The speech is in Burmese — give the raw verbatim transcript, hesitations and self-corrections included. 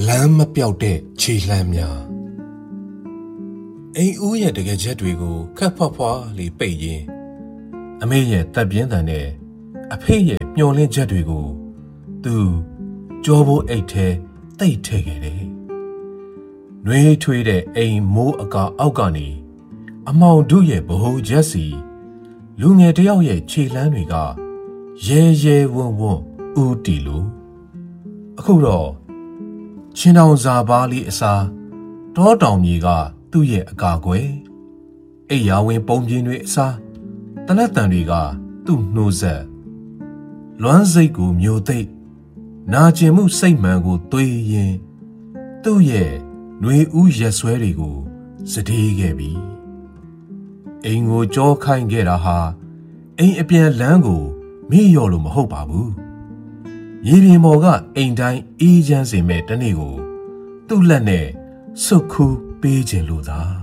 လမ်းမပြောက်တဲ့ခြေလှမ်းများအိမ်ဦးရဲ့တကယ်ချက်တွေကိုခက်ဖွားဖွားလေးပိတ်ရင်းအမေရဲ့တပ်ပြင်းတန်နဲ့အဖေရဲ့မျောလင်းချက်တွေကိုသူကြောဘိုးအိတ်ထဲတိတ်ထဲခဲ့တယ်။နှွေးထွေးတဲ့အိမ်မိုးအကာအောက်ကနေအမောင်တို့ရဲ့ဗဟိုချက်စီလူငယ်တယောက်ရဲ့ခြေလှမ်းတွေကရဲရဲဝံ့ဝံ့ဦးတီလို့အခုတော့ချင်းတောင်စာပါးလေးအစားတောတောင်မြေကသူ့ရဲ့အကာအကွယ်အိယာဝင်ပုံပြင်းတွေအစားတနက်တန်တွေကသူ့နှိုးဆက်လွမ်းစိတ်ကိုမျိုးသိပ်နာကျင်မှုစိတ်မှန်ကိုသွေးရင်သူ့ရဲ့နှွေဦးရက်ဆွဲတွေကိုစတေးခဲ့ပြီအိမ်ကိုကြောခိုင်းခဲ့တာဟာအိမ်အပြန်လမ်းကိုမေ့လျော့လို့မဟုတ်ပါဘူးရေပြင်ပေါ်ကအိမ်တိုင်းအေးချမ်းစေမဲ့တနေ့ကိုသူ့လက်နဲ့စွတ်ခူးပေးခြင်းလို့သာ